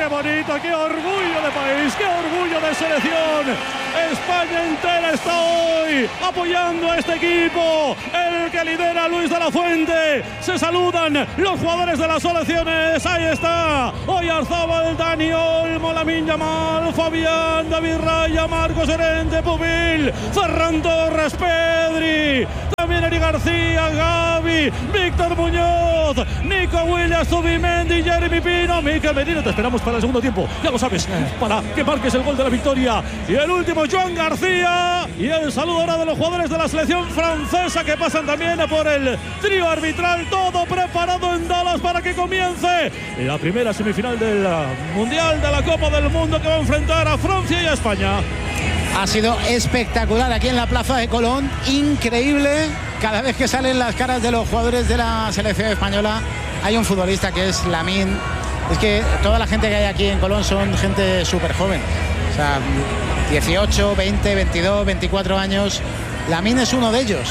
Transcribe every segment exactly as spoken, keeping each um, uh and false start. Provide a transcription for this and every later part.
bonito, qué orgullo de país, qué orgullo de selección. España entera está hoy apoyando a este equipo, el que lidera Luis de la Fuente. Se saludan los jugadores de las selecciones. Ahí está Oyarzabal, Dani Olmo, Lamine Yamal, Fabián, David Raya, Marcos Llorente, Pubil, Ferran Torres, Pedri, también Eri García, Gavi, Víctor Muñoz, Nico Williams, Zubimendi, Jeremy Pino, Mikel Merino. Te esperamos para el segundo tiempo, ya lo sabes, para que marques el gol de la victoria. Y el último, Joan García. Y el saludo ahora de los jugadores de la selección francesa que pasan también por el trío arbitral. Todo preparado en Dallas para que comience la primera semifinal del Mundial de la Copa del Mundo, que va a enfrentar a Francia y a España. Ha sido espectacular aquí en la Plaza de Colón, increíble. Cada vez que salen las caras de los jugadores de la selección española, hay un futbolista que es Lamine. Es que toda la gente que hay aquí en Colón son gente súper joven. O sea, dieciocho, veinte, veintidós, veinticuatro años. Lamine es uno de ellos.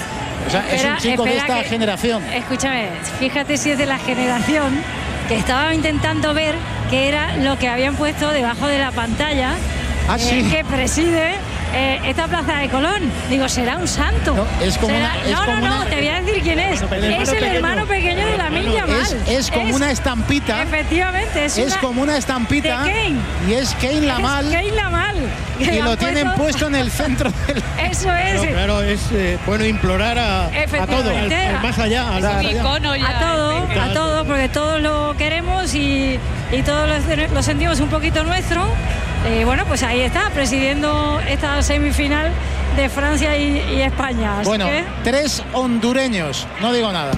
O sea, espera, es un chico de esta que, generación. Escúchame, fíjate si es de la generación que estaba intentando ver qué era lo que habían puesto debajo de la pantalla. Ah, eh, sí. Que preside eh, esta Plaza de Colón. Digo, será un santo. No, es como ¿Será? una, es no, como no, no, una... te voy a decir quién es. El es el pequeño. hermano pequeño de Lamine Yamal. Es, es como es, una estampita. Efectivamente, es, es una, como una estampita. de Kane. Y es Kane Lamal. Es Kane Lamal. Y lo tienen puesto... puesto en el centro del... Eso es. Claro, claro, es eh, bueno implorar a, a todo, al, al más allá. Al más allá. Ya, a todo, a todo, porque todos lo queremos y, y todos lo, lo sentimos un poquito nuestro. Eh, bueno, pues ahí está, presidiendo esta semifinal de Francia y, y España. Así bueno, que... tres hondureños, no digo nada.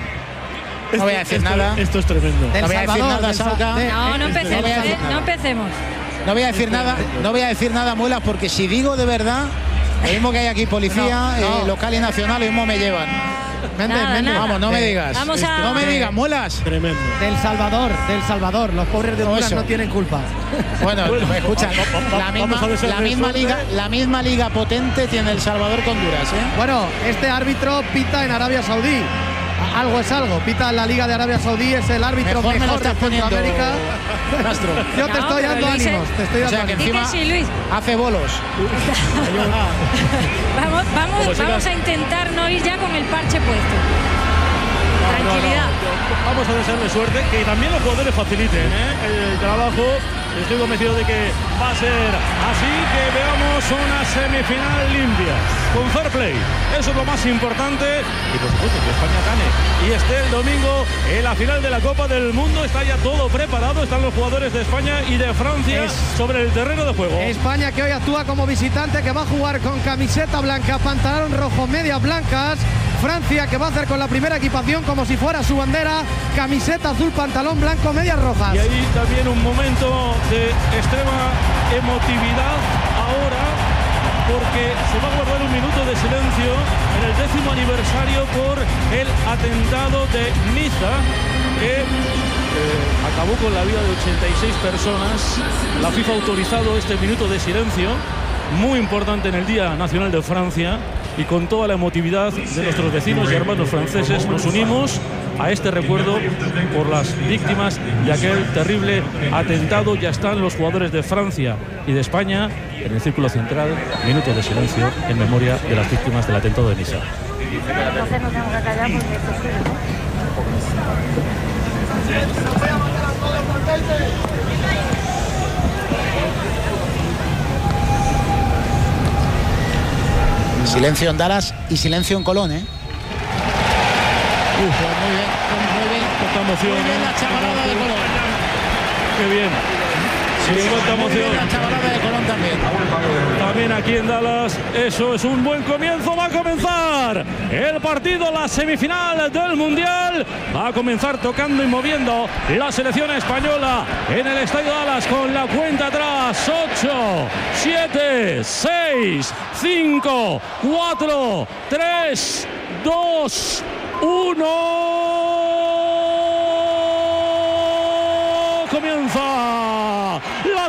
No esto, voy a decir esto, nada. Esto es tremendo. No voy a decir nada, Sauca. No, no empecemos, no, eh, no empecemos. No voy a decir nada, no voy a decir nada, Muelas, porque si digo de verdad, lo mismo que hay aquí policía, no, no. Eh, local y nacional, lo mismo me llevan. Méndez, nada, Méndez. Vamos, no me digas. Vamos a... No me digas, Muelas. Tremendo. Del Salvador, del Salvador. Los pobres de Honduras no, no tienen culpa. Bueno, bueno escucha, la misma, la, misma liga, la misma liga potente tiene El Salvador con Honduras, ¿eh? Bueno, este árbitro pita en Arabia Saudí. Algo es algo, pita en la Liga de Arabia Saudí, es el árbitro mejor, mejor de Centroamérica. Yo te no, estoy dando ánimos, es... te estoy dando o sea, que encima sí, Luis. hace bolos. vamos vamos, vamos a intentar no ir ya con el parche puesto. Tranquilidad. No, no, no. Vamos a desearle suerte, que también los jugadores faciliten ¿eh? el trabajo. Estoy convencido de que va a ser así, que veamos una semifinal limpia, con fair play. Eso es lo más importante. Y por supuesto que España gane y esté el domingo en la final de la Copa del Mundo. Está ya todo preparado, están los jugadores de España y de Francia es sobre el terreno de juego. España, que hoy actúa como visitante, que va a jugar con camiseta blanca, pantalón rojo, medias blancas. Francia, que va a hacer con la primera equipación como si fuera su bandera, camiseta azul, pantalón blanco, medias rojas. Y ahí también un momento de extrema emotividad ahora, porque se va a guardar un minuto de silencio en el décimo aniversario por el atentado de Niza, que eh, acabó con la vida de ochenta y seis personas. La FIFA ha autorizado este minuto de silencio, muy importante en el Día Nacional de Francia. Y con toda la emotividad de nuestros vecinos y hermanos franceses nos unimos a este recuerdo por las víctimas de aquel terrible atentado. Ya están los jugadores de Francia y de España en el círculo central. Minuto de silencio en memoria de las víctimas del atentado de Niza. Entonces nos tenemos que callar porque esto sigue, ¿no? Silencio en Dallas y silencio en Colón, ¿eh? Uf, pues muy bien, muy bien. Cuánta emoción. Muy bien la chavalada de Colón. Qué bien. Sí, cuánta emoción. La chavalada de Colón también. También aquí en Dallas. Eso es un buen comienzo. Va a comenzar el partido, la semifinal del Mundial. Va a comenzar tocando y moviendo la selección española en el Estadio Dallas con la cuenta atrás. ocho, siete, seis, cinco, cuatro, tres, dos, uno. Comienza la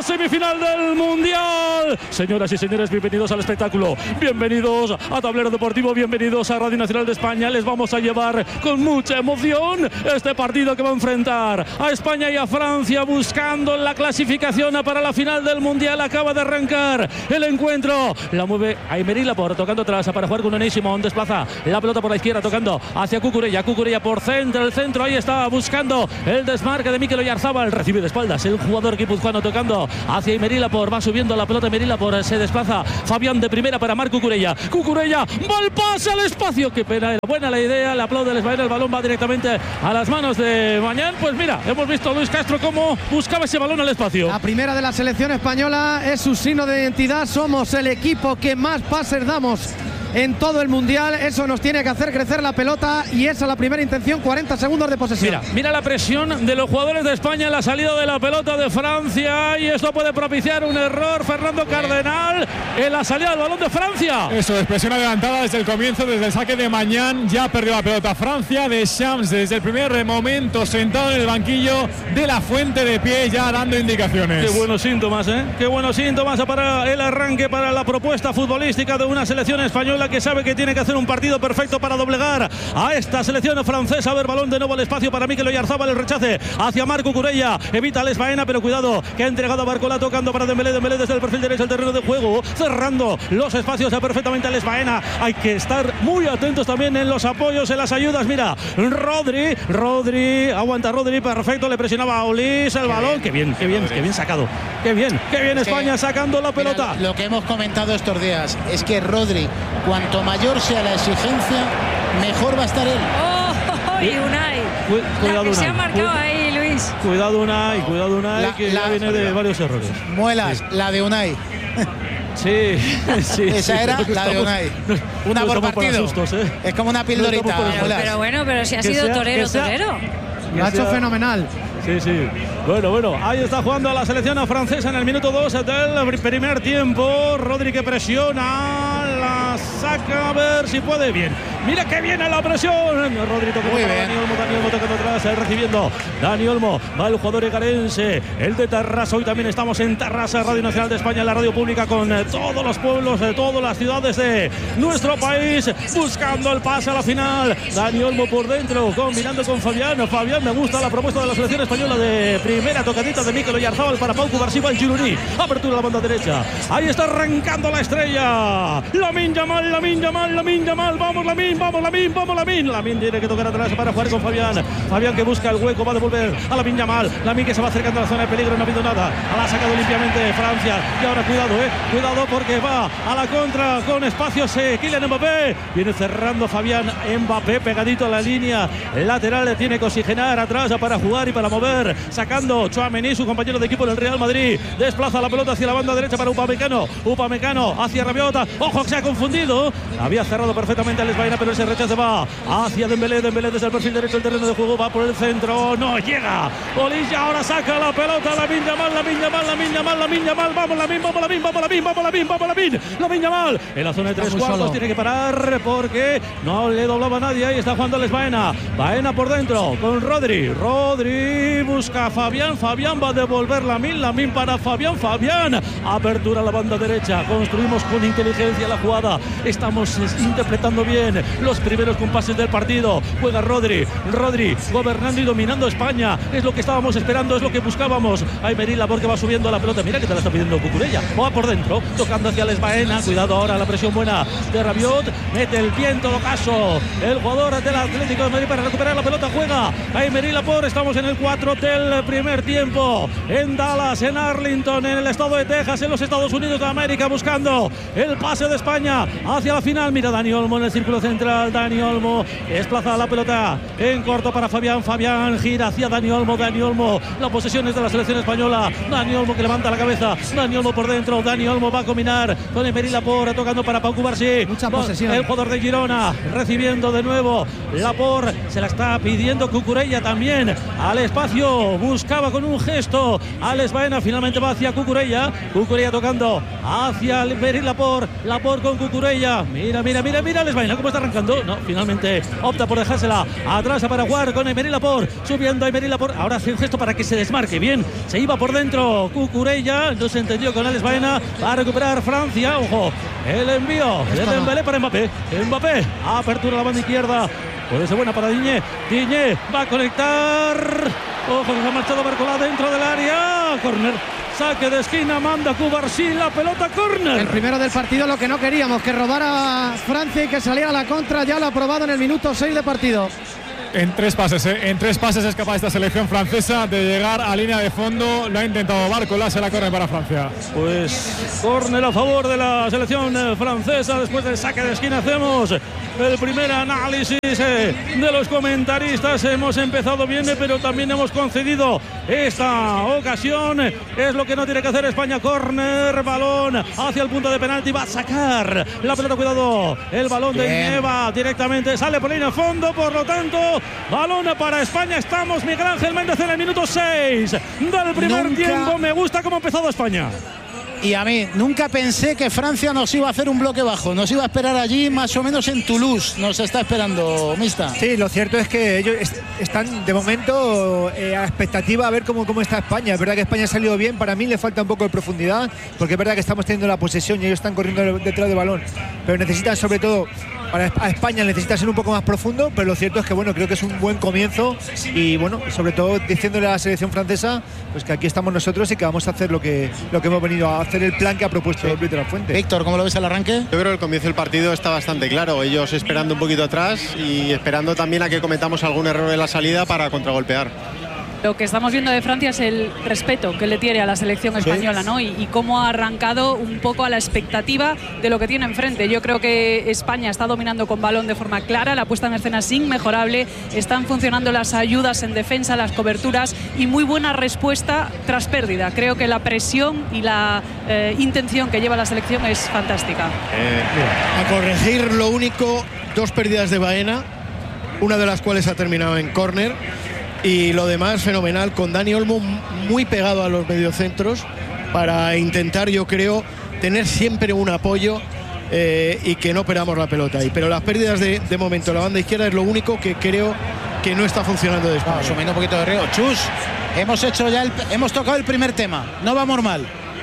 semifinal del Mundial. Señoras y señores, bienvenidos al espectáculo, bienvenidos a Tablero Deportivo, bienvenidos a Radio Nacional de España. Les vamos a llevar con mucha emoción este partido que va a enfrentar a España y a Francia, buscando la clasificación para la final del Mundial. Acaba de arrancar el encuentro, la mueve Aymeric Laporte, tocando atrás para jugar con Unai Simón, desplaza la pelota por la izquierda, tocando hacia Cucurella, Cucurella por centro, el centro, ahí está buscando el desmarque de Mikel Oyarzabal, recibe de espaldas el jugador guipuzcoano, tocando hacia Aymeric Laporte, va subiendo la pelota Aymeric Laporte, se desplaza Fabián de primera para Marc Cucurella, Cucurella, va el pase al espacio, qué pena, era buena la idea, le aplaude el Español, el balón va directamente a las manos de Mañán. Pues mira, hemos visto a Luis Castro cómo buscaba ese balón al espacio. La primera de la selección española es su signo de identidad, somos el equipo que más pases damos en todo el Mundial, eso nos tiene que hacer crecer la pelota y esa es la primera intención, cuarenta segundos de posesión. Mira, mira la presión de los jugadores de España en la salida de la pelota de Francia y esto puede propiciar un error. Fernando Cardenal en la salida del balón de Francia. Eso es, presión adelantada desde el comienzo, desde el saque de Mañán, ya perdió la pelota Francia. Deschamps desde el primer momento sentado en el banquillo, De La Fuente de pie ya dando indicaciones. Qué buenos síntomas, ¿eh? Qué buenos síntomas para el arranque, para la propuesta futbolística de una selección española que sabe que tiene que hacer un partido perfecto para doblegar a esta selección francesa. A ver, balón de nuevo al espacio para Mikel Oyarzabal, el rechace hacia Marc Cucurella, evita a Baena, pero cuidado, que ha entregado a Barcola, tocando para Dembélé, Dembélé desde el perfil derecho del terreno de juego, cerrando los espacios perfectamente a Baena. Hay que estar muy atentos también en los apoyos, en las ayudas. Mira, Rodri, Rodri, aguanta Rodri, perfecto, le presionaba a Olís el balón, qué bien, qué bien, qué bien sacado, qué bien, qué bien España sacando la pelota. Mira, lo que hemos comentado estos días es que Rodri, cuanto mayor sea la exigencia, mejor va a estar él. ¡Oh, oh, oh! Y Unai, Cu cuidado, la que Unai. se ha marcado ahí, Luis. Cuidado Unai, cuidado Unai, la, que la, ya viene de varios errores. Muelas, sí. La de Unai. Sí, sí. Esa sí, era no, la estamos, de Unai. No, una no por partido. Sustos, ¿eh? Es como una pildorita. No pero, pero bueno, pero si ha sido sea, torero, sea, torero. Lo ha hecho fenomenal. Sí, sí. Bueno, bueno, ahí está jugando la selección francesa en el minuto dos del primer tiempo. Rodri que presiona, la saca a ver si puede. Bien. Mira que viene la presión. Rodri tocando para Dani Olmo, Dani Olmo tocando atrás, él recibiendo. Dani Olmo, va el jugador egarense, el de Tarrasa. Hoy también estamos en Tarrasa, Radio Nacional de España, la radio pública con eh, todos los pueblos, de eh, todas las ciudades de nuestro país, buscando el pase a la final. Dani Olmo por dentro, combinando con Fabián. Fabián, me gusta la propuesta de la selección española de primera tocadita de Mikel Oyarzabal para Pau Cubarsí, el Gironí. Apertura a la banda derecha. Ahí está arrancando la estrella. Lamine Yamal, Lamine Yamal, Lamine Yamal. Vamos, Lamine, vamos, Lamine, vamos, Lamine. Lamine tiene que tocar atrás para jugar con Fabián. Fabián que busca el hueco, va a devolver a Lamine Yamal. Lamine que se va acercando a la zona de peligro, no ha habido nada. La ha sacado limpiamente Francia. Y ahora cuidado, eh. Cuidado porque va a la contra con espacios. Eh. Kylian Mbappé. Viene cerrando Fabián. Mbappé pegadito a la línea lateral. Le tiene que oxigenar atrás para jugar y para mover. Sacando Tchouaméni, su compañero de equipo del Real Madrid. Desplaza la pelota hacia la banda derecha para Upamecano. Upamecano hacia Rabiot. Ojo que se ha confundido. Había cerrado perfectamente a Baena, pero ese rechazo va hacia Dembélé. Dembélé desde el perfil derecho del terreno de juego. Va por el centro. No llega. Olilla ahora saca la pelota. Lamine Yamal, Lamine Yamal, Lamine Yamal, Lamine Yamal. Vamos, Lamine, vamos, Lamine, vamos, Lamine, vamos, Lamine, vamos, Lamine. Lamine Yamal. En la zona de tres cuartos solo. Tiene que parar porque no le doblaba a nadie. Ahí está jugando el Baena. Baena por dentro con Rodri. Rodri busca a Fabián. Fabián va a devolver Lamine. Lamine para Fabián. Fabián. Apertura a la banda derecha. Construimos con inteligencia la jugada. Estamos interpretando bien los primeros compases del partido. Juega Rodri. Rodri gobernando y dominando España. Es lo que estábamos esperando, es lo que buscábamos. Aymeric Laporte va subiendo la pelota. Mira que te la está pidiendo Cucurella. Va por dentro, tocando hacia Les Baena. Cuidado ahora, la presión buena de Rabiot. Mete el pie en todo caso. El jugador del Atlético de Madrid para recuperar la pelota. Juega Aymeric Laporte. Estamos en el cuatro del primer tiempo. En Dallas, en Arlington, en el estado de Texas, en los Estados Unidos de América, buscando el pase de España hacia la final. Mira Dani Olmo en el círculo central. Dani Olmo desplaza la pelota en corto para Fabián. Fabián gira hacia Dani Olmo. Dani Olmo, la posesión es de la selección española. Dani Olmo que levanta la cabeza. Dani Olmo por dentro. Dani Olmo va a combinar con Aymeric Laporte, tocando para Pau Cubarsí. Mucha posesión. El jugador de Girona recibiendo de nuevo. Laporte se la está pidiendo Cucurella también al espacio. Buscaba con un gesto a Les Baena. Finalmente va hacia Cucurella. Cucurella tocando hacia Aymeric Laporte. Laporte con Cucurella. Mira, mira, mira, mira Les Baena cómo está arrancando. No, finalmente opta por dejársela atrás para para jugar con Aymeric Laporte, subiendo Aymeric Laporte, ahora hace un gesto para que se desmarque, bien, se iba por dentro Cucurella, no se entendió con Alex Baena, va a recuperar Francia, ojo, el envío de Dembélé para Mbappé, Mbappé, apertura a la banda izquierda, puede ser buena para Digne, Digne va a conectar, ojo que se ha marchado Barcola dentro del área, córner. Saque de esquina, manda Cubarsí, la pelota, córner. El primero del partido, lo que no queríamos, que robara Francia y que saliera a la contra, ya lo ha probado en el minuto seis de partido. En tres pases, ¿eh? en tres pases es capaz esta selección francesa de llegar a línea de fondo. Lo ha intentado Barcola, se la corre para Francia. Pues córner a favor de la selección francesa. Después del saque de esquina hacemos el primer análisis de los comentaristas. Hemos empezado bien, pero también hemos concedido esta ocasión. Es lo que no tiene que hacer España. Córner, balón hacia el punto de penalti. Va a sacar la pelota, cuidado. El balón de Nieva directamente sale por línea de fondo. Por lo tanto, balón para España. Estamos, Miguel Ángel Méndez, en el minuto seis del primer Nunca... tiempo. Me gusta cómo ha empezado España. Y a mí, nunca pensé que Francia nos iba a hacer un bloque bajo, nos iba a esperar allí más o menos en Toulouse, nos está esperando, Mista. Sí, lo cierto es que ellos est están de momento eh, a expectativa a ver cómo, cómo está España. Es verdad que España ha salido bien, para mí le falta un poco de profundidad, porque es verdad que estamos teniendo la posesión y ellos están corriendo detrás del balón, pero necesitan sobre todo, para a España necesita ser un poco más profundo, pero lo cierto es que bueno, creo que es un buen comienzo y bueno, sobre todo diciéndole a la selección francesa pues que aquí estamos nosotros y que vamos a hacer lo que, lo que hemos venido a hacer, el plan que ha propuesto Luis de la Fuente. Víctor, ¿cómo lo ves al arranque? Yo creo que el comienzo del partido está bastante claro, ellos esperando un poquito atrás y esperando también a que cometamos algún error en la salida para contragolpear. Lo que estamos viendo de Francia es el respeto que le tiene a la selección española, ¿no? Y, y cómo ha arrancado un poco a la expectativa de lo que tiene enfrente. Yo creo que España está dominando con balón de forma clara, la puesta en escena es inmejorable, están funcionando las ayudas en defensa, las coberturas y muy buena respuesta tras pérdida. Creo que la presión y la eh, intención que lleva la selección es fantástica. Eh, a corregir lo único, dos pérdidas de Baena, una de las cuales ha terminado en córner. Y lo demás fenomenal, con Dani Olmo muy pegado a los mediocentros para intentar, yo creo, tener siempre un apoyo eh, y que no perdamos la pelota ahí. Pero las pérdidas de, de momento, la banda izquierda es lo único que creo que no está funcionando de España. No, asumiendo un poquito de río. Chus, hemos hecho ya el, hemos tocado el primer tema, no vamos mal.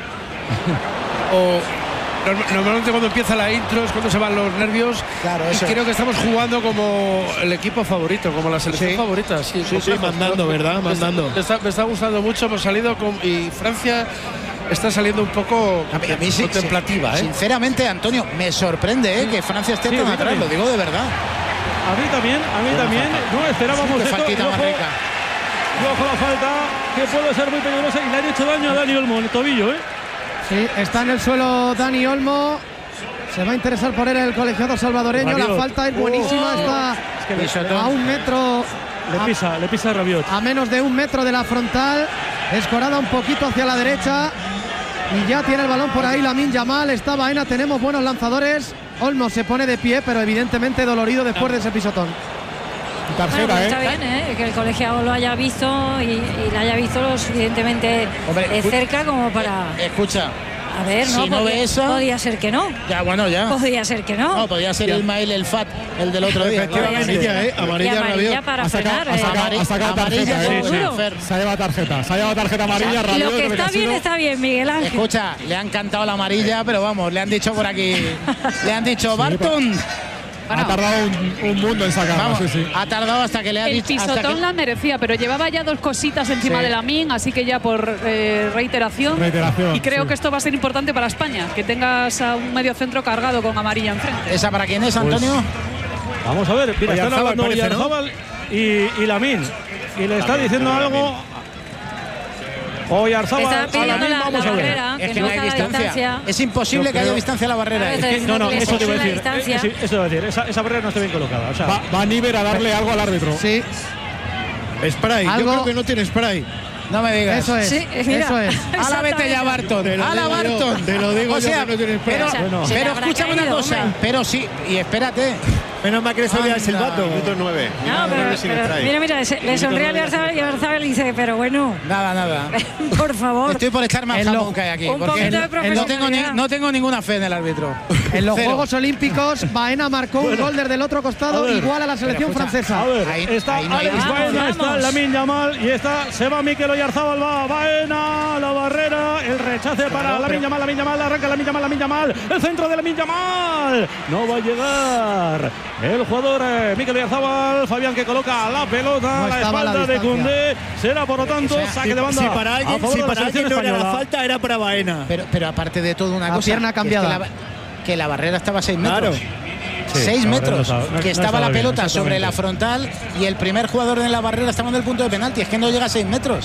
o Normalmente cuando empieza la intro es cuando se van los nervios. Claro, y eso. creo que estamos jugando como el equipo favorito, como la selección sí. favorita. Sí, sí, sí, mandando, ¿verdad? Mandando. Me está, me está gustando mucho, hemos salido con, y Francia está saliendo un poco a mí, a mí sí, contemplativa. Sí. ¿eh? Sinceramente, Antonio, me sorprende ¿eh? que Francia esté sí, tan atrás, lo digo de verdad. A mí también, a mí Buena también. Falta. No esperábamos sí, esto. Faltita más rica. Y ojo la falta, que puede ser muy peligrosa y le han hecho daño a Dani Olmo en el tobillo, ¿eh? Sí, está en el suelo Dani Olmo. Se va a interesar por él el colegiado salvadoreño. Rabiot. La falta es buenísima. Oh, está es que a un metro. Le pisa, a, le pisa a Rabiot. A menos de un metro de la frontal. Escorada un poquito hacia la derecha. Y ya tiene el balón por ahí Lamine Yamal. Está Baena. Tenemos buenos lanzadores. Olmo se pone de pie, pero evidentemente dolorido después de ese pisotón. Tarjeta, bueno, pues está ¿eh? bien, ¿eh? que el colegiado lo haya visto y, y la haya visto lo suficientemente Hombre, eh, cerca como para. Escucha. A ver, no, si no podía, ve esa, podía ser que no. Ya, bueno, ya. Podía ser que no. No, podía ser el Mail el Fat, el del otro día. Amarilla, ¿eh? Amarilla, amarilla para frenar. Ha sacado, ha sacado tarjeta, ¿eh? Sí, sí. Se ha llevado tarjeta. Se ha llevado tarjeta amarilla. O sea, lo que está bien, está bien, Miguel Ángel. Escucha, le han cantado la amarilla, pero vamos, le han dicho por aquí. Le han dicho, Barton. Bueno, ha tardado un, un mundo en sacarla, sí, sí. Ha tardado hasta que le ha el dicho. El pisotón que... la merecía, pero llevaba ya dos cositas encima sí. de Lamine, así que ya por eh, reiteración. Reiteración. Y creo sí. que esto va a ser importante para España, que tengas a un medio centro cargado con amarilla enfrente. ¿Esa para quién es, Antonio? Pues, vamos a ver, mira, están hablando Oyarzabal, ¿no? y, y Lamine. Y le está diciendo algo. Oyarzabal, pidiendo la, vamos la a ver. barrera, es que, que no no hay distancia. distancia. Es imposible no, que haya distancia a la barrera. Es que, no, no, eso te voy a decir. Es, eso te voy a decir. Esa, esa barrera no está bien colocada. O sea, va, va Niver a darle algo al árbitro. Sí. Spray. ¿Algo? Yo creo que no tiene spray. No me digas. Eso es. Sí, mira, eso es. A la vete ya, Barton. A la Barton. Te lo digo o sea, yo que no tiene spray. Pero, bueno. pero escúchame caído, una cosa. hombre. Pero sí, y espérate. Menos mal que le sonría el silbato. Minuto nueve. No, pero, pero mira, mira, se, le sonríe a Oyarzabal y Oyarzabal dice, pero bueno. Nada, nada. Por favor. Estoy por echar más En lo- jamón que hay aquí. un porque poquito de no, tengo ni, profesionalidad. no tengo ninguna fe en el árbitro. En los Cero. Juegos Olímpicos, Baena marcó un gol desde el otro costado, a ver, igual a la selección escucha, francesa. A ver, Ahí- está ahí no hay Alex nada. Baena, Vamos, está vamos. Lamine Yamal y está, se va Mikel Oyarzabal, va Baena, la barrera, el rechace para Lamine Yamal, Lamine Yamal, arranca Lamine Yamal, Lamine Yamal, el centro de Lamine Yamal, no va a llegar el jugador eh, Mikel Oyarzabal, Fabián que coloca la pelota No a la estaba a la espalda de distancia. Koundé, será por lo tanto O sea, saque de banda Si para a alguien, favor si de la para selección alguien no era la española. falta, era para Baena. Pero, pero aparte de todo, una La cosa. pierna que es cambiada. Que la, que la barrera estaba a seis Claro. metros. Sí, seis la barrera metros. no estaba- no- que no estaba estaba la bien, pelota sobre exactamente. la frontal y el primer jugador en la barrera estaba en el punto de penalti. Es que no llega a seis metros.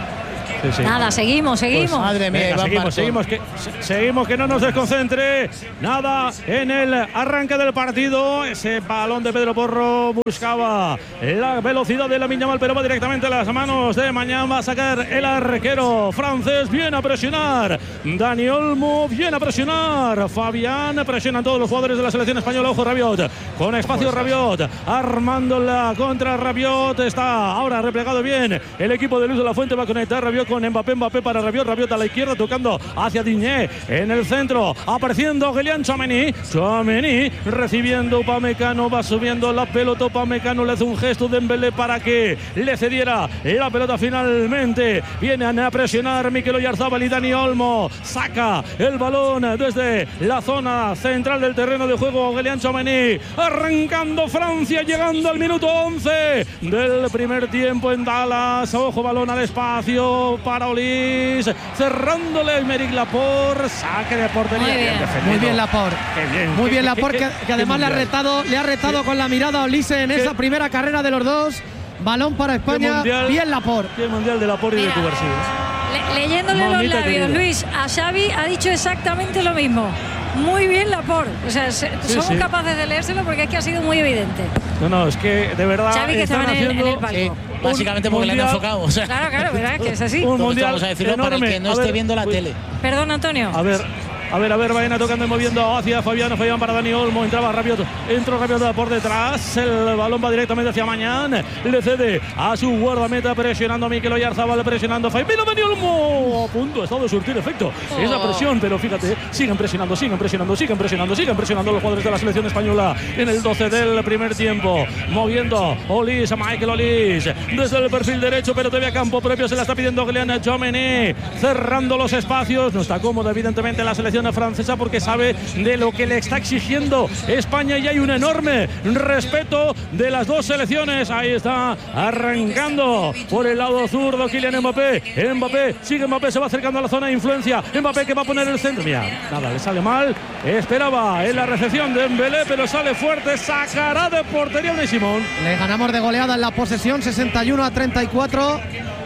Sí, sí. Nada, seguimos, seguimos. Pues, madre mía, Venga, Iván seguimos, Marcón. seguimos que, se- seguimos que no nos desconcentre nada en el arranque del partido. Ese balón de Pedro Porro buscaba la velocidad de Lamine Yamal, pero va directamente a las manos de Mañán. Va a sacar el arquero francés. Viene a presionar Dani Olmo, viene a presionar Fabián. Presionan todos los jugadores de la selección española. Ojo Rabiot, con espacio Rabiot, armándola contra Rabiot. Está ahora replegado bien el equipo de Luis de la Fuente. Va a conectar Rabiot con Mbappé, Mbappé para Rabiot, Rabiot a la izquierda tocando hacia Digne en el centro, apareciendo Kylian Tchouaméni, Tchouaméni recibiendo Upamecano, va subiendo la pelota, Upamecano le hace un gesto de Dembélé para que le cediera la pelota finalmente, vienen a presionar Mikel Oyarzabal y Dani Olmo, saca el balón desde la zona central del terreno de juego Kylian Tchouaméni, arrancando Francia, llegando al minuto once del primer tiempo en Dallas, ojo balón al espacio para Olís, cerrándole el Aymeric Laporte, saque de portería. Muy bien. defendido. Muy bien Laporte. Qué bien. Muy Qué- bien qué- Laporte, qué- que, qué que además le ha mundial. retado, le ha retado con la mirada a Olise en esa primera carrera de los dos. Balón para Qué España. mundial. Bien Laporte. Qué mundial de Laporte y de Mira, Cubarsí. Le- leyéndole los Mamita labios, querida. Luis, a Xavi ha dicho exactamente lo mismo. Muy bien Laporte. O sea, se- Sí, somos sí. capaces de leérselo porque es que ha sido muy evidente. No, no, es que de verdad Xavi que están estaba en el, en haciendo el palco. Sí, básicamente porque le han mundial- enfocado. O sea, Claro, claro, ¿verdad? Es que es así. un todo mundial vamos a decirlo para el enorme. que no A esté ver, viendo la uy, tele. Perdón, Antonio. A ver, a ver, a ver, Baena tocando y moviendo hacia Fabián, Fabián para Dani Olmo, entraba Rabiot, entró Rabiot por detrás, el balón va directamente hacia Mañán, le cede a su guardameta, presionando a Mikel Oyarzabal, presionando a Fabián, ¡mira Dani Olmo! A punto, ha estado de surtir efecto esa presión, pero fíjate, siguen presionando, siguen presionando, siguen presionando, siguen presionando los jugadores de la selección española en el doce del primer tiempo, moviendo Olís a Michael Olís, desde el perfil derecho, pero todavía campo propio, se la está pidiendo Kylian Tchouaméni, cerrando los espacios, no está cómodo evidentemente la selección francesa porque sabe de lo que le está exigiendo España y hay un enorme respeto de las dos selecciones. Ahí está arrancando por el lado zurdo Kylian Mbappé, Mbappé, sigue Mbappé, se va acercando a la zona de influencia, Mbappé que va a poner el centro, mira, nada, le sale mal, esperaba en la recepción de Dembélé pero sale fuerte, sacará de portería Unai Simón. Le ganamos de goleada en la posesión, sesenta y uno a treinta y cuatro.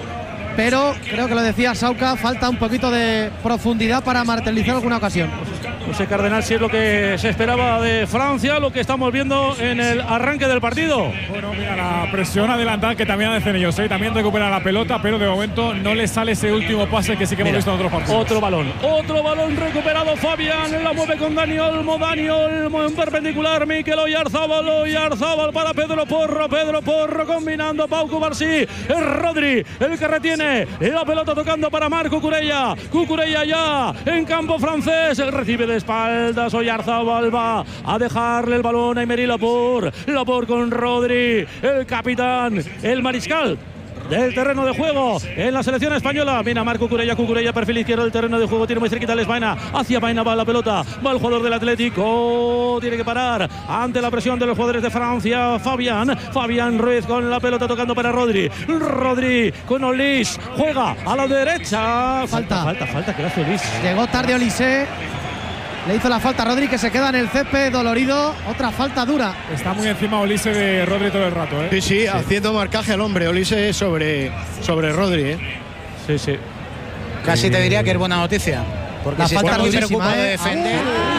Pero creo que lo decía Sauca, falta un poquito de profundidad para martirizar alguna ocasión. No sé, Cardenal, si es lo que se esperaba de Francia, lo que estamos viendo en el arranque del partido. Bueno, mira, la presión adelantada que también hacen ellos, ¿eh? También recupera la pelota, pero de momento no le sale ese último pase que sí que hemos Mira, visto en otros partidos. otro balón, otro balón recuperado Fabián, la mueve con Dani Olmo, Dani Olmo en perpendicular, Mikel Oyarzabal, Oyarzabal para Pedro Porro, Pedro Porro combinando Pau Cubarsí, es Rodri el que retiene la pelota tocando para Marc Cucurella, Cucurella ya en campo francés, el recibe de espaldas, Oyarzabal va a dejarle el balón a Aymeric Laporte, Laporte con Rodri, el capitán, el mariscal del terreno de juego en la selección española. Mira Marc Cucurella, Cucurella, perfil izquierdo del terreno de juego, tiene muy cerquita el Baena, hacia Baena va la pelota, va el jugador del Atlético, tiene que parar ante la presión de los jugadores de Francia, Fabián, Fabián Ruiz con la pelota tocando para Rodri, Rodri con Olís, juega a la derecha, Falta. falta, falta, que le hace Olís. Llegó tarde Olise. Le hizo la falta a Rodri, que se queda en el césped dolorido. Otra falta dura. Está muy encima Olise de Rodri todo el rato, ¿eh? Sí, sí, haciendo marcaje al hombre. Olise sobre, sobre Rodri, ¿eh? Sí, sí. Casi te diría que es buena noticia. Porque La si falta está muy durísima, preocupado de ¿eh? defender.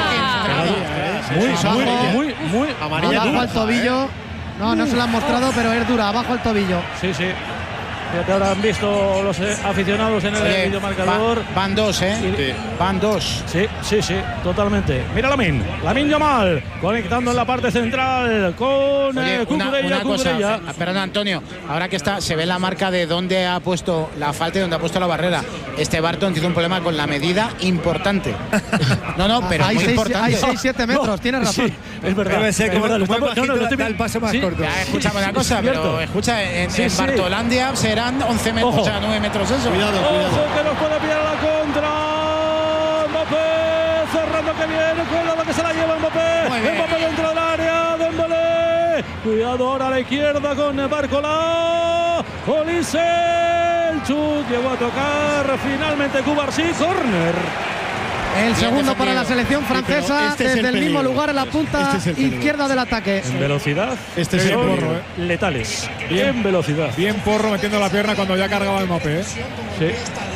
Muy, Abajo. muy, muy, muy Amarilla Abajo dura, al tobillo. No, no se lo han mostrado, pero es dura. Abajo al tobillo. Sí, sí. Fíjate, ahora han visto los eh, aficionados en el Oye, videomarcador. Va, van dos, ¿eh? Sí. Van dos. Sí, sí, sí, totalmente. Mira Lamine, Lamine Yamal, conectando en la parte central con Oye, eh, una, Cucurella, una cosa, Cucurella. eh, perdón Antonio, ahora que está, se ve la marca de dónde ha puesto la falta y dónde ha puesto la barrera. Este Barton tiene un problema con la medida importante. No, no, pero hay muy seis, importante. hay seis siete metros, No, tienes razón. Sí, es verdad. Debe ser es como, verdad, como lo el estamos- no, no, lo bajito, estoy da el paso más sí, corto. Ya, escúchame una cosa, cierto. pero escucha, en, Sí, en sí. Bartolandia serán once metros, Ojo. o sea, nueve metros eso. Cuidado, cuidado. Ojo que nos puede pillar a la contra. Mbappé cerrando que viene. Cuidado que se la lleva Mbappé. Muy bien. Mbappé dentro del área. Dembélé. Cuidado ahora a la izquierda con Barcola. Olise. El chut llegó a tocar. Finalmente Cubarsí. Córner. El segundo defendido. para la selección francesa, este es desde el el mismo peligro. lugar en la punta Este es el peligro. izquierda del ataque. En velocidad. Este es el son porro, eh. letales. Bien. En velocidad. Bien Porro metiendo la pierna cuando ya cargaba el Mbappé. ¿eh? Sí.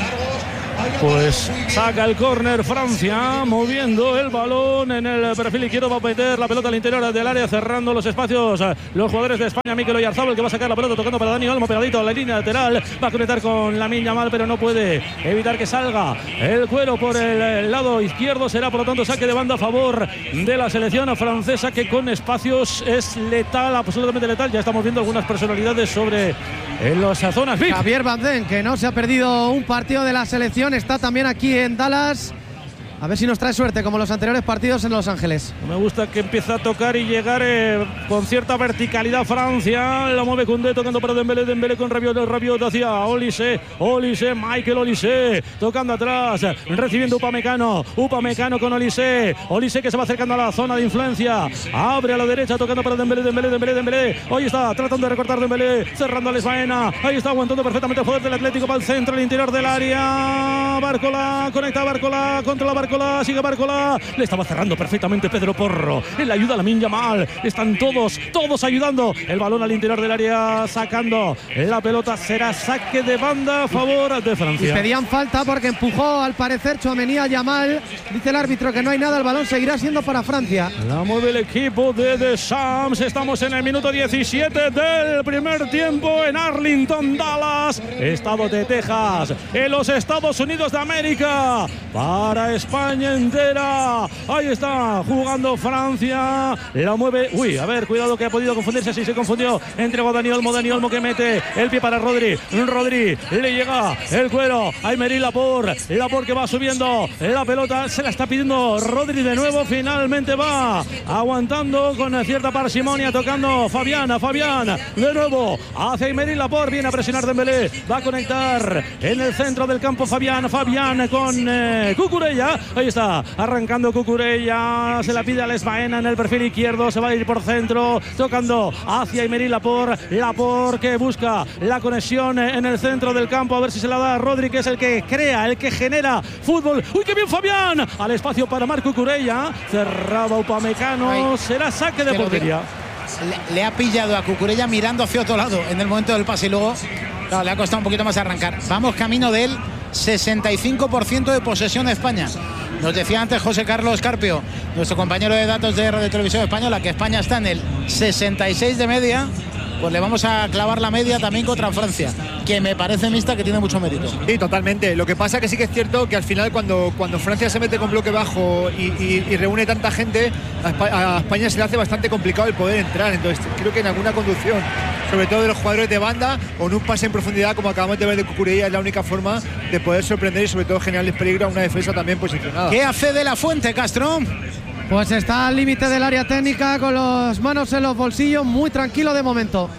Pues saca el córner Francia, moviendo el balón en el perfil izquierdo, va a meter la pelota al interior del área, cerrando los espacios. Los jugadores de España, Mikel Oyarzabal, que va a sacar la pelota tocando para Dani Olmo, pegadito a la línea lateral, va a conectar con Lamine Yamal, pero no puede evitar que salga el cuero por el lado izquierdo. Será por lo tanto saque de banda a favor de la selección francesa, que con espacios es letal, absolutamente letal. Ya estamos viendo algunas personalidades sobre en las zonas V I P. Javier Bardem, que no se ha perdido un partido de la selección, está también aquí en Dallas. A ver si nos trae suerte, como los anteriores partidos en Los Ángeles. Me gusta que empieza a tocar y llegar eh, con cierta verticalidad Francia. La mueve Koundé, tocando para Dembélé. Dembélé con Rabiot, Rabiot hacia Olise. Olise, Michael Olise. Tocando atrás, recibiendo Upamecano. Upamecano con Olise. Olise que se va acercando a la zona de influencia. Abre a la derecha, tocando para Dembélé, Dembélé, Dembélé, Dembélé. Hoy está tratando de recortar Dembélé. Cerrando a Lesbaena. Ahí está aguantando perfectamente el poder del Atlético para el centro, el interior del área. Barcola, conecta Barcola contra la Barcola. Sigue Barcola, le estaba cerrando perfectamente Pedro Porro, en la ayuda a Lamine Yamal, están todos, todos ayudando, el balón al interior del área, sacando la pelota, será saque de banda a favor de Y Francia. pedían falta porque empujó al parecer Tchouaméni a Yamal. Dice el árbitro que no hay nada, el balón seguirá siendo para Francia. La mueve el equipo de Deschamps. Estamos en el minuto diecisiete del primer tiempo en Arlington, Dallas, estado de Texas, en los Estados Unidos de América, para España entera. Ahí está jugando Francia. La mueve. Uy, a ver, cuidado que ha podido confundirse. Sí, se confundió. Entregó a Dani Olmo. Dani Olmo que mete el pie para Rodri. Rodri le llega el cuero. Aymeric Laporte. Laporte que va subiendo la pelota. Se la está pidiendo Rodri de nuevo. Finalmente va aguantando con cierta parsimonia. Tocando Fabián. Fabián de nuevo hacia Aymeric Laporte. Viene a presionar Dembélé. Va a conectar en el centro del campo Fabián. Fabián con eh, Cucurella. Ahí está, arrancando Cucurella, se la pide a Lesbaena en el perfil izquierdo, se va a ir por centro, tocando hacia Aymeric Laporte, Laporte que busca la conexión en el centro del campo, a ver si se la da a Rodri, que es el que crea, el que genera fútbol. ¡Uy, qué bien Fabián! Al espacio para Marc Cucurella, cerraba Upamecano, Ay, será saque de que lo portería. Le, le ha pillado a Cucurella mirando hacia otro lado en el momento del pase y luego claro, le ha costado un poquito más arrancar. Vamos camino del sesenta y cinco por ciento de posesión de España. Nos decía antes José Carlos Carpio, nuestro compañero de datos de Radio Televisión Española, que España está en el sesenta y seis de media. Pues le vamos a clavar la media también contra Francia, que me parece mixta, que tiene mucho mérito. Sí, totalmente. Lo que pasa que sí que es cierto que al final cuando, cuando Francia se mete con bloque bajo y, y, y reúne tanta gente, a España, a España se le hace bastante complicado el poder entrar. Entonces creo que en alguna conducción, sobre todo de los jugadores de banda, o en un pase en profundidad como acabamos de ver de Cucurella, es la única forma de poder sorprender y sobre todo generarles peligro a una defensa también posicionada. ¿Qué hace de la Fuente, Castro? Pues está al límite del área técnica, con las manos en los bolsillos, muy tranquilo de momento.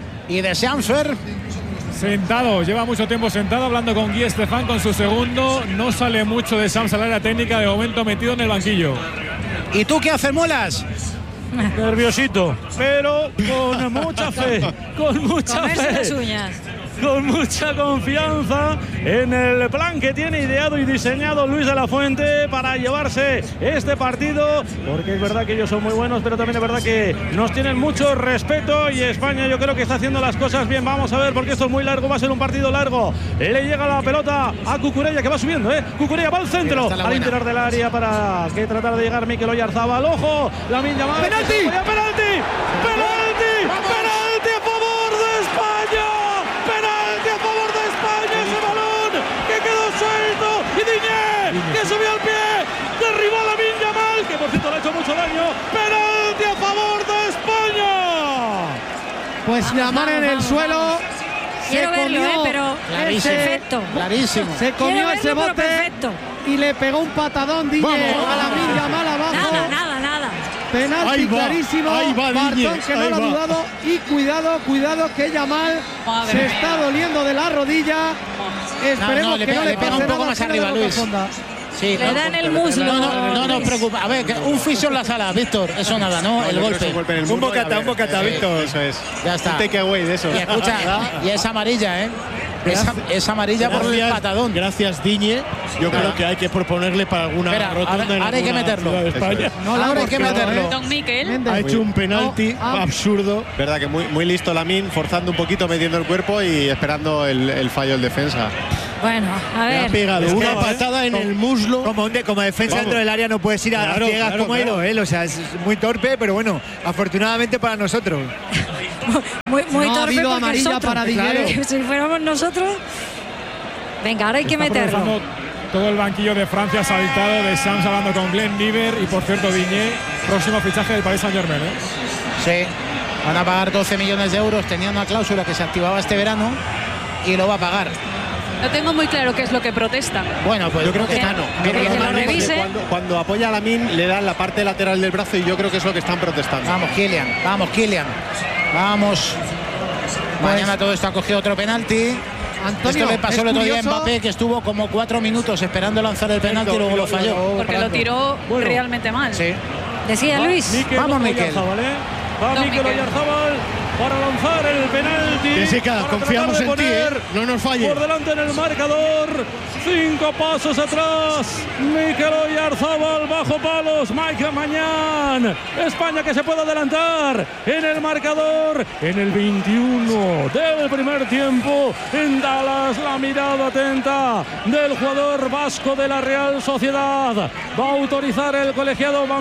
Y de Samsfer. Sentado, lleva mucho tiempo sentado hablando con Guy Estefan con su segundo. No sale mucho de Sams al área técnica, de momento metido en el banquillo. ¿Y tú qué haces, Muelas? Nerviosito, pero con mucha fe, con mucha Comerse fe. las uñas. Con mucha confianza en el plan que tiene ideado y diseñado Luis de la Fuente para llevarse este partido, porque es verdad que ellos son muy buenos, pero también es verdad que nos tienen mucho respeto y España yo creo que está haciendo las cosas bien. Vamos a ver, porque esto es muy largo, va a ser un partido largo. Le llega la pelota a Cucurella, que va subiendo, ¿eh? Cucurella va al centro, al interior del área para que tratar de llegar Mikel Oyarzabal. ¡Ojo! Lamine Yamal. ¡Penalti! ¡Penalti! ¡Penalti! ¡Penalti a favor de España! ¡Penalti a favor año. Penalti a favor de España. Pues Yamal en el suelo. Quiero se verlo, comió eh, pero ese- perfecto. Clarísimo. Se comió Quiero ese verlo, pero bote perfecto. y le pegó un patadón Digne Vamos. a Lamine Yamal abajo. Nada, nada, nada. Penalti Ahí va, clarísimo. ahí va Bartón Digne, que no ahí lo ha va. dudado. Y cuidado, cuidado que Yamal Madre se mía. está doliendo de la rodilla. Esperemos No, no, le que pega- no le le pega pase un poco nada, más sino de arriba, boca Luis. fonda. Sí, Le no, dan el muslo. No, no, no nos Luis. preocupa. A ver, que un fisio en la sala, Víctor. Eso nada, ¿no? No, El yo creo que golpe. es un golpe en el Un muslo y a bocata, ver, un bocata, eh, Víctor. Eso es. Ya está. Un takeaway de eso. Y escucha, y es amarilla, ¿eh? Es, es amarilla por el Gracias, patadón. Gracias, Digne. Yo creo que hay que proponerle para alguna Espera, rotonda ahora- en ahora hay que alguna meterlo. ciudad de Eso España. es. No la Ahora hay hemos que pegado, meterlo. ¿eh? Don Miquel. Méndez. Ha hecho un penalti No, ah. absurdo. Verdad que muy, muy listo Lamine, forzando un poquito, metiendo el cuerpo y esperando el, el fallo del defensa. Bueno, a Le ha ver. pegado Es que, una ¿eh? patada en el muslo. Como, un de- como defensa Vamos. dentro del área no puedes ir a Claro, ciegas claro, como ha ido claro. él. O sea, es muy torpe, pero bueno, afortunadamente para nosotros. Muy, muy No ha torpe habido porque amarilla es otro. para Digne. Claro. Si fuéramos nosotros. Venga, ahora hay que Está meterlo. aprovechando todo el banquillo de Francia saltado, de Sams hablando con Glenn Niver y por cierto Digne, próximo fichaje del Paris Saint-Germain. ¿eh? Sí. Van a pagar doce millones de euros. Tenía una cláusula que se activaba este verano y lo va a pagar. No tengo muy claro qué es lo que protesta. Bueno, pues Yo creo que Que- Tano. que- Yo creo que que lo Lamine, revise. Cuando, cuando apoya a Lamine le dan la parte lateral del brazo y yo creo que es lo que están protestando. Vamos, Kylian. Vamos, Kylian. Vamos. Mañana todo esto ha cogido otro penalti. Antonio, Esto le pasó es el otro día a curioso- Mbappé, que estuvo como cuatro minutos esperando lanzar el penalti y luego lo falló. Porque lo tiró Bueno. realmente mal. Sí. Decía Luis. Mikel Vamos, Mikel. Oyarzabal, ¿eh? Va No, Mikel Mikel. Oyarzabal para lanzar el penalti. Jessica, para confiamos tratar en de ti, ¿eh? poner No nos falles. Por delante en el marcador. Cinco pasos atrás. Mikel Oyarzabal bajo palos. Michael Mañán. España que se puede adelantar en el marcador. En el veintiuno del primer tiempo. En Dallas, la mirada atenta del jugador vasco de la Real Sociedad. Va a autorizar el colegiado